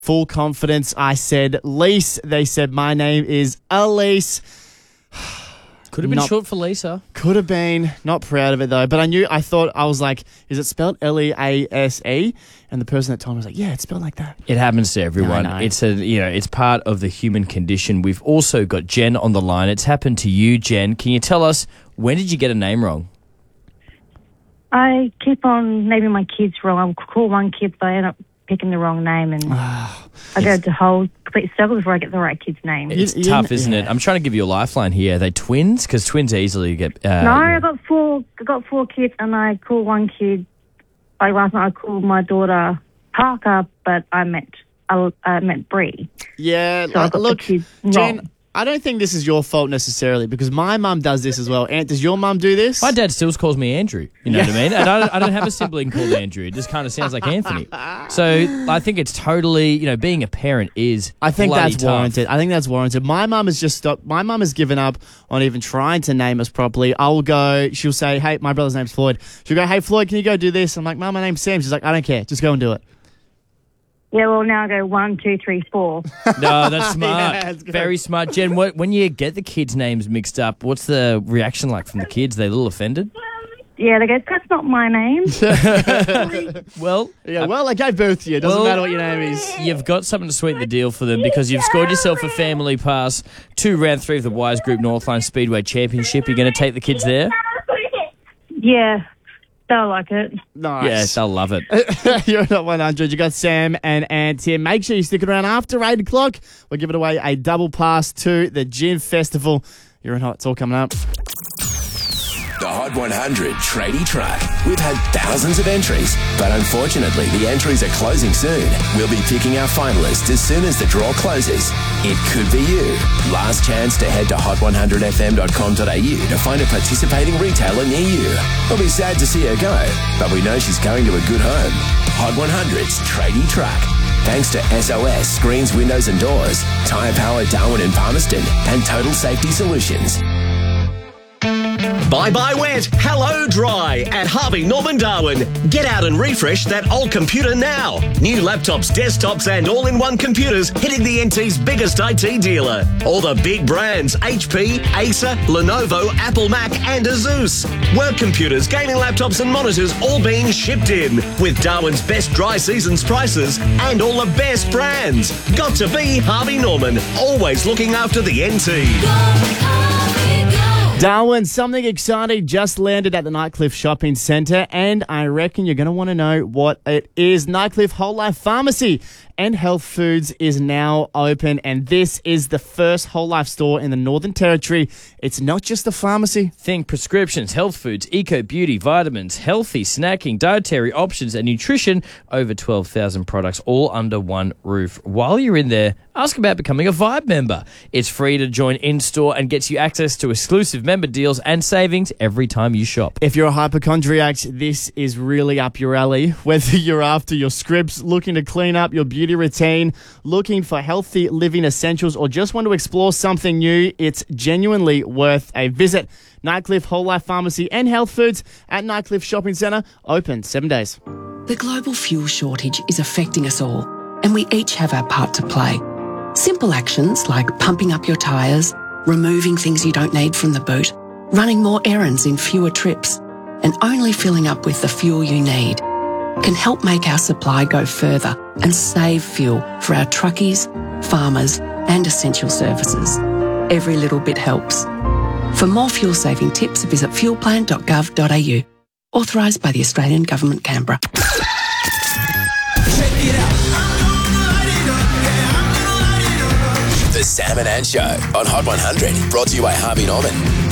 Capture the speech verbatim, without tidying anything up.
full confidence. I said Lise. They said my name is Elise. Could have been Not- short for Lisa. Could have been. Not proud of it though. But I knew, I thought, I was like, is it spelled L E A S E? And the person that told me was like, yeah, it's spelled like that. It happens to everyone. No, I know. It's a you know, it's part of the human condition. We've also got Jen on the line. It's happened to you, Jen. Can you tell us, when did you get a name wrong? I keep on naming my kids wrong. I'll call one kid, but I end up picking the wrong name, and I go to whole complete circle before I get the right kid's name. It's You- you- tough, isn't it? yeah. I'm trying to give you a lifeline here. Are they twins? Because twins easily get... Uh, no, you know- I got four. I got four kids, and I call one kid. Like last night, I called my daughter Parker, but I meant I, I meant Bree. Yeah, So I like, got the look, kids Jen, wrong. I don't think this is your fault necessarily because my mum does this as well. Ant, does your mum do this? My dad still calls me Andrew. You know what I mean? And I don't, I don't have a sibling called Andrew. It just kind of sounds like Anthony. So I think it's totally, you know, being a parent is I think bloody that's tough. warranted. I think that's warranted. My mum has just stopped. My mum has given up on even trying to name us properly. I'll go, she'll say, hey, my brother's name's Floyd. She'll go, hey, Floyd, can you go do this? I'm like, Mum, my name's Sam. She's like, I don't care. Just go and do it. Yeah, well now I go one, two, three, four. No, that's smart. Yeah, that's good. Very smart. Jen, what, when you get the kids' names mixed up, what's the reaction like from the kids? They a little offended? Yeah, they go, that's not my name. Well, Yeah, well, I gave birth to you. It doesn't Well- matter what your name is. you've got something to sweeten the deal for them because you've scored yourself a family pass to round three of the Wise Group Northline Speedway Championship. You're going to take the kids there? Yeah, they'll like it. Yeah, Nice. they'll love it. You're not one hundred. You got Sam and Ant here. Make sure you stick around after eight o'clock. We're giving away a double pass to the Gin Festival. You're in hot. It's all coming up. The Hot one hundred Tradie Truck. We've had thousands of entries, but unfortunately the entries are closing soon. We'll be picking our finalists as soon as the draw closes. It could be you. Last chance to head to hot one hundred f m dot com dot a u to find a participating retailer near you. We'll be sad to see her go, but we know she's going to a good home. Hot one hundred's Tradie Truck. Thanks to S O S Screens, Windows and Doors, Tyre Power Darwin and Palmerston, and Total Safety Solutions. Bye bye wet, hello dry at Harvey Norman Darwin. Get out and refresh that old computer now. New laptops, desktops and all-in-one computers hitting the N T's biggest I T dealer. All the big brands, H P, Acer, Lenovo, Apple Mac and Asus. Work computers, gaming laptops and monitors all being shipped in with Darwin's best dry seasons prices and all the best brands. Got to be Harvey Norman, always looking after the N T. Darwin, something exciting just landed at the Nightcliff Shopping Centre, and I reckon you're going to want to know what it is. Nightcliff Whole Life Pharmacy and Health Foods is now open, and this is the first Whole Life store in the Northern Territory. It's not just a pharmacy. Think prescriptions, health foods, eco beauty, vitamins, healthy snacking, dietary options and nutrition. Over twelve thousand products all under one roof. While you're in there, ask about becoming a Vibe member. It's free to join in-store and gets you access to exclusive member deals and savings every time you shop. If you're a hypochondriac, this is really up your alley. Whether you're after your scripts, looking to clean up your beauty routine, looking for healthy living essentials, or just want to explore something new, it's genuinely worth a visit. Nightcliff Whole Life Pharmacy and Health Foods at Nightcliff Shopping Centre, open seven days. The global fuel shortage is affecting us all, and we each have our part to play. Simple actions like pumping up your tyres, removing things you don't need from the boot, running more errands in fewer trips, and only filling up with the fuel you need can help make our supply go further and save fuel for our truckies, farmers, and essential services. Every little bit helps. For more fuel-saving tips, visit fuel plan dot gov dot a u. Authorised by the Australian Government, Canberra. The Sam and Ant Show on Hot one hundred, brought to you by Harvey Norman.